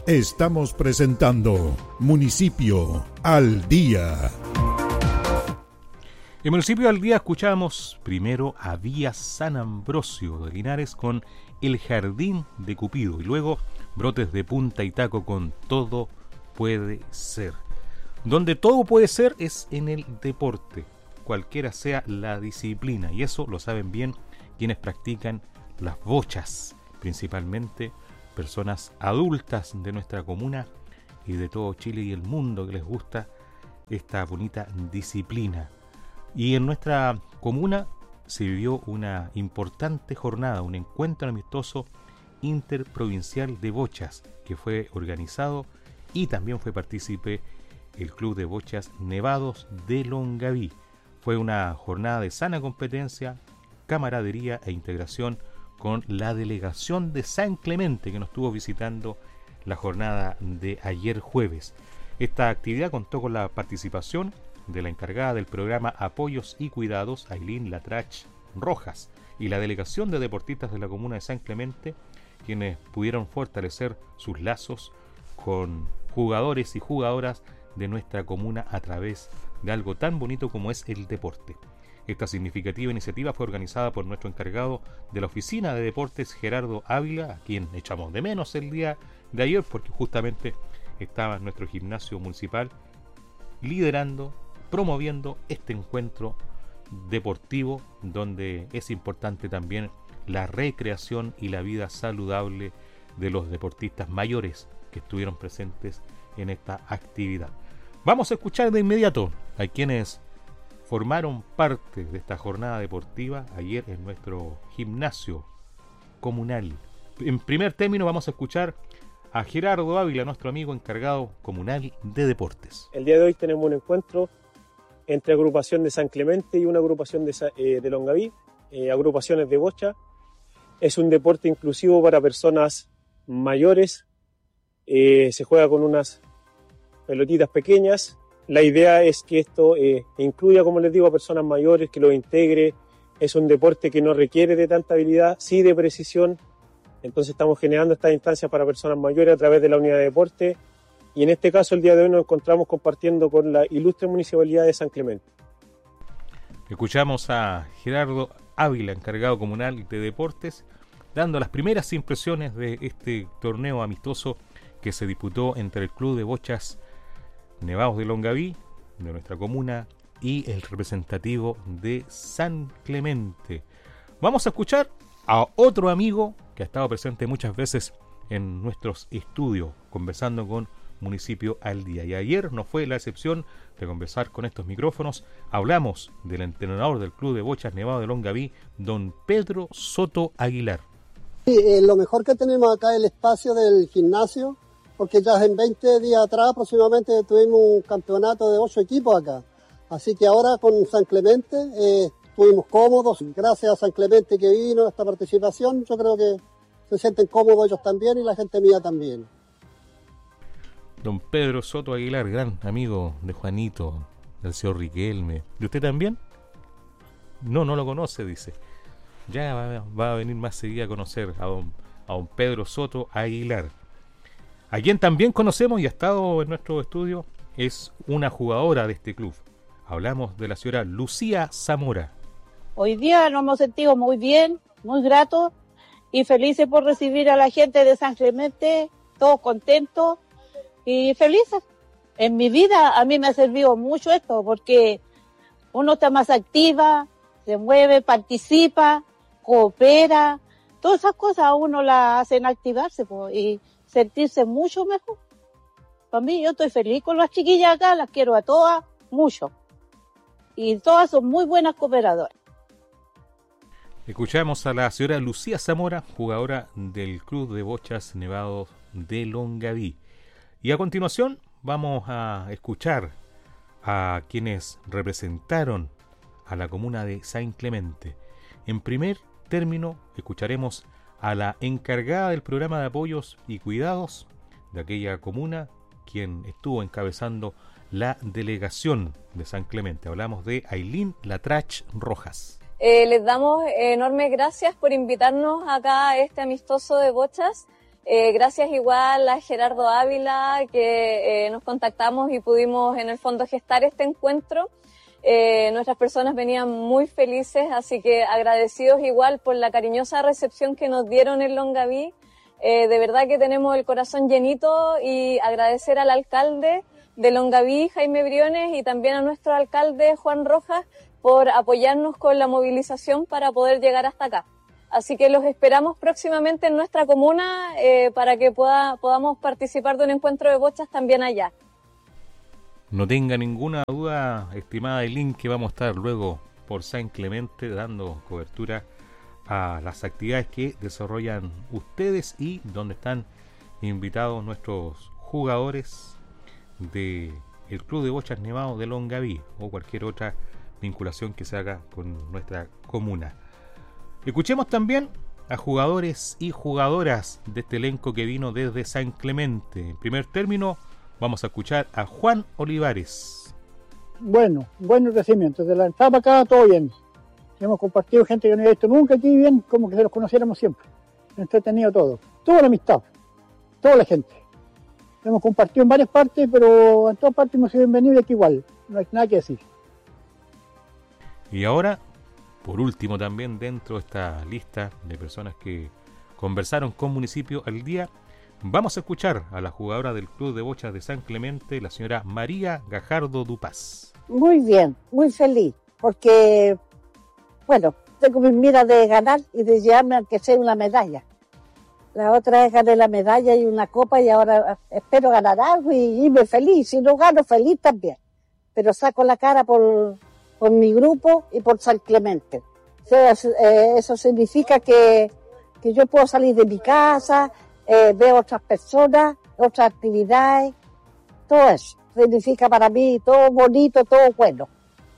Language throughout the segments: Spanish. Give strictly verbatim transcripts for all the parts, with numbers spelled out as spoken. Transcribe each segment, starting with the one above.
Estamos presentando Municipio al Día. En Municipio al Día escuchamos primero a Vía San Ambrosio de Linares con El Jardín de Cupido y luego Brotes de Punta y Taco con Todo Puede Ser. Donde todo puede ser es en el deporte, cualquiera sea la disciplina, y eso lo saben bien quienes practican las bochas, principalmente personas adultas de nuestra comuna y de todo Chile y el mundo que les gusta esta bonita disciplina. Y en nuestra comuna se vivió una importante jornada, un encuentro amistoso interprovincial de bochas que fue organizado y también fue partícipe el Club de Bochas Nevados de Longaví. Fue una jornada de sana competencia, camaradería e integración con la delegación de San Clemente que nos estuvo visitando la jornada de ayer jueves. Esta actividad contó con la participación de la encargada del programa Apoyos y Cuidados, Ailín Latrach Rojas, y la delegación de deportistas de la comuna de San Clemente, quienes pudieron fortalecer sus lazos con jugadores y jugadoras de nuestra comuna a través de algo tan bonito como es el deporte. Esta significativa iniciativa fue organizada por nuestro encargado de la oficina de deportes, Gerardo Ávila, a quien echamos de menos el día de ayer porque justamente estaba en nuestro gimnasio municipal liderando, promoviendo este encuentro deportivo donde es importante también la recreación y la vida saludable de los deportistas mayores que estuvieron presentes en esta actividad. Vamos a escuchar de inmediato a quienes formaron parte de esta jornada deportiva ayer en nuestro gimnasio comunal. En primer término vamos a escuchar a Gerardo Ávila, nuestro amigo encargado comunal de deportes. El día de hoy tenemos un encuentro entre agrupación de San Clemente y una agrupación de, eh, de Longaví, eh, agrupaciones de bocha. Es un deporte inclusivo para personas mayores, eh, se juega con unas pelotitas pequeñas. La idea es que esto eh, incluya, como les digo, a personas mayores, que lo integre. Es un deporte que no requiere de tanta habilidad, sí de precisión. Entonces estamos generando estas instancias para personas mayores a través de la unidad de deporte. Y en este caso, el día de hoy nos encontramos compartiendo con la ilustre Municipalidad de San Clemente. Escuchamos a Gerardo Ávila, encargado comunal de deportes, dando las primeras impresiones de este torneo amistoso que se disputó entre el Club de Bochas Nevados de Longaví, de nuestra comuna, y el representativo de San Clemente. Vamos a escuchar a otro amigo que ha estado presente muchas veces en nuestros estudios, conversando con Municipio al Día. Y ayer no fue la excepción de conversar con estos micrófonos. Hablamos del entrenador del Club de Bochas Nevados de Longaví, don Pedro Soto Aguilar. Sí, eh, lo mejor que tenemos acá es el espacio del gimnasio, porque ya en veinte días atrás aproximadamente tuvimos un campeonato de ocho equipos acá. Así que ahora con San Clemente eh, estuvimos cómodos. Gracias a San Clemente que vino a esta participación, yo creo que se sienten cómodos ellos también y la gente mía también. Don Pedro Soto Aguilar, gran amigo de Juanito, del señor Riquelme. ¿De usted también? No, no lo conoce, dice. Ya va, va a venir más seguida a conocer a don, a don Pedro Soto Aguilar. A quien también conocemos y ha estado en nuestro estudio es una jugadora de este club. Hablamos de la señora Lucía Zamora. Hoy día nos hemos sentido muy bien, muy gratos y felices por recibir a la gente de San Clemente, todos contentos y felices. En mi vida a mí me ha servido mucho esto porque uno está más activa, se mueve, participa, coopera. Todas esas cosas a uno las hacen activarse pues, y sentirse mucho mejor. Para mí yo estoy feliz con las chiquillas acá, las quiero a todas mucho. Y todas son muy buenas cooperadoras. Escuchamos a la señora Lucía Zamora, jugadora del Club de Bochas Nevados de Longaví. Y a continuación vamos a escuchar a quienes representaron a la comuna de San Clemente. En primer término escucharemos a la encargada del programa de apoyos y cuidados de aquella comuna, quien estuvo encabezando la delegación de San Clemente. Hablamos de Ailín Latrach Rojas. Eh, les damos enormes gracias por invitarnos acá a este amistoso de bochas Eh, gracias igual a Gerardo Ávila que eh, nos contactamos y pudimos en el fondo gestar este encuentro. Eh, nuestras personas venían muy felices, así que agradecidos igual por la cariñosa recepción que nos dieron en Longaví. Eh, de verdad que tenemos el corazón llenito y agradecer al alcalde de Longaví, Jaime Briones, y también a nuestro alcalde Juan Rojas por apoyarnos con la movilización para poder llegar hasta acá. Así que los esperamos próximamente en nuestra comuna eh, para que pueda, podamos participar de un encuentro de bochas también allá. No tenga ninguna duda, estimada Eileen, que vamos a estar luego por San Clemente dando cobertura a las actividades que desarrollan ustedes y donde están invitados nuestros jugadores del Club de Bochas Nevado de Longaví o cualquier otra vinculación que se haga con nuestra comuna. Escuchemos también a jugadores y jugadoras de este elenco que vino desde San Clemente. En primer término, vamos a escuchar a Juan Olivares. Bueno, buen recibimiento. Desde la entrada para acá, todo bien. Hemos compartido gente que no había visto nunca aquí, bien, como que se los conociéramos siempre. Entretenido todo. Toda la amistad. Toda la gente. Hemos compartido en varias partes, pero en todas partes hemos sido bienvenidos y aquí igual. No hay nada que decir. Y ahora, por último también dentro de esta lista de personas que conversaron con Municipio al Día, vamos a escuchar a la jugadora del Club de Bochas de San Clemente, la señora María Gajardo Dupaz. Muy bien, muy feliz, porque, bueno, tengo mis miras de ganar y de llevarme aunque sea una medalla. La otra es ganar la medalla y una copa y ahora espero ganar algo y irme feliz. Si no gano, feliz también. Pero saco la cara por, por mi grupo y por San Clemente. O sea, eh, eso significa que, que yo puedo salir de mi casa, eh, veo otras personas, otras actividades, todo eso. Significa para mí todo bonito, todo bueno.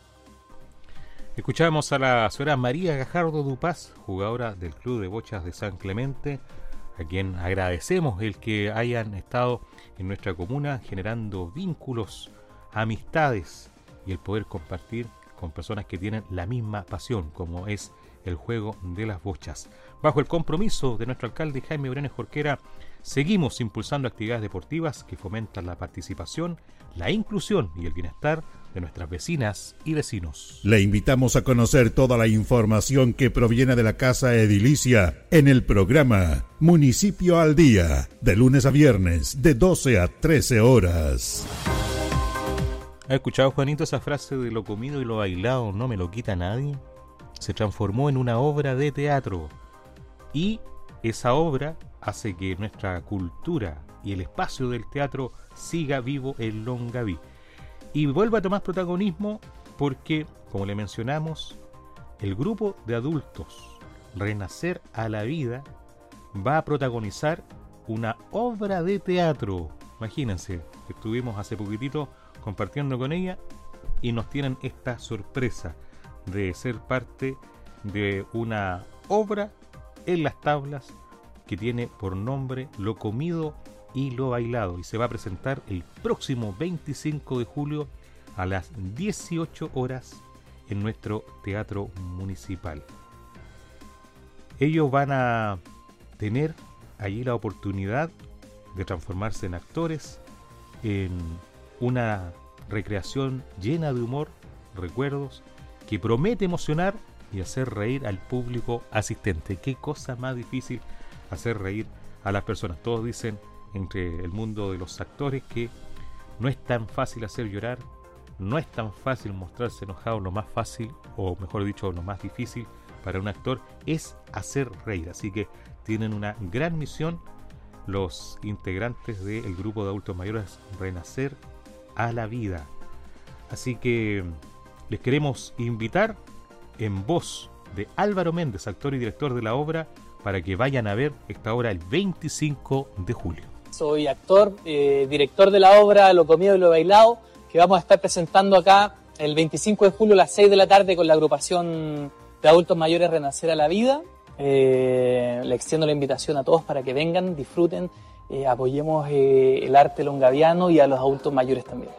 Escuchamos a la señora María Gajardo Dupaz, jugadora del Club de Bochas de San Clemente, a quien agradecemos el que hayan estado en nuestra comuna generando vínculos, amistades y el poder compartir con personas que tienen la misma pasión como es el juego de las bochas. Bajo el compromiso de nuestro alcalde Jaime Briones Jorquera, seguimos impulsando actividades deportivas que fomentan la participación, la inclusión y el bienestar de nuestras vecinas y vecinos. Le invitamos a conocer toda la información que proviene de la Casa Edilicia en el programa Municipio al Día, de lunes a viernes, de doce a trece horas. ¿Has escuchado, Juanito, esa frase de lo comido y lo bailado no me lo quita nadie? Se transformó en una obra de teatro y esa obra hace que nuestra cultura y el espacio del teatro siga vivo en Longaví y vuelva a tomar protagonismo porque, como le mencionamos, el grupo de adultos Renacer a la Vida va a protagonizar una obra de teatro. Imagínense, estuvimos hace poquitito compartiendo con ella y nos tienen esta sorpresa de ser parte de una obra en las tablas que tiene por nombre Lo Comido y Lo Bailado y se va a presentar el próximo veinticinco de julio a las dieciocho horas en nuestro teatro municipal. Ellos van a tener allí la oportunidad de transformarse en actores, en una recreación llena de humor, recuerdos, que promete emocionar y hacer reír al público asistente. Qué cosa más difícil hacer reír a las personas. Todos dicen entre el mundo de los actores que no es tan fácil hacer llorar, no es tan fácil mostrarse enojado. Lo más fácil, o mejor dicho, lo más difícil para un actor es hacer reír. Así que tienen una gran misión los integrantes del grupo de adultos mayores Renacer a la Vida. Así que les queremos invitar en voz de Álvaro Méndez, actor y director de la obra, para que vayan a ver esta obra el veinticinco de julio. Soy actor, eh, director de la obra Lo Comido y Lo Bailado, que vamos a estar presentando acá el veinticinco de julio a las seis de la tarde con la agrupación de adultos mayores Renacer a la Vida. Eh, le extiendo la invitación a todos para que vengan, disfruten, eh, apoyemos eh, el arte longaviano y a los adultos mayores también.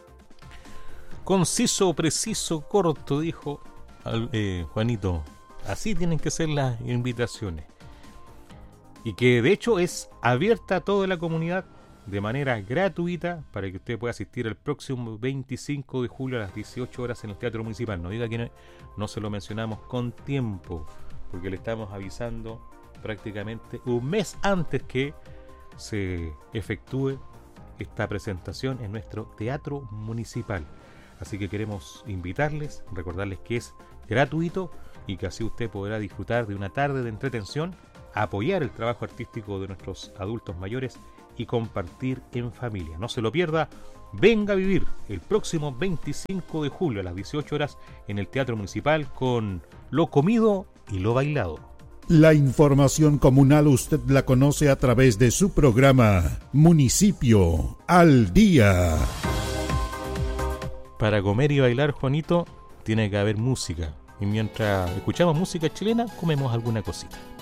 Conciso, preciso, corto, dijo eh, Juanito. Así tienen que ser las invitaciones. y que de hecho es abierta a toda la comunidad de manera gratuita para que usted pueda asistir el próximo veinticinco de julio a las dieciocho horas en el Teatro Municipal. No diga que no, no se lo mencionamos con tiempo, porque le estamos avisando prácticamente un mes antes que se efectúe esta presentación en nuestro Teatro Municipal. Así que queremos invitarles, recordarles que es gratuito y que así usted podrá disfrutar de una tarde de entretención, apoyar el trabajo artístico de nuestros adultos mayores y compartir en familia. No se lo pierda, venga a vivir el próximo veinticinco de julio a las dieciocho horas en el Teatro Municipal con Lo Comido y Lo Bailado. La información comunal usted la conoce a través de su programa Municipio al Día. Para comer y bailar, Juanito, tiene que haber música. Y mientras escuchamos música chilena, comemos alguna cosita.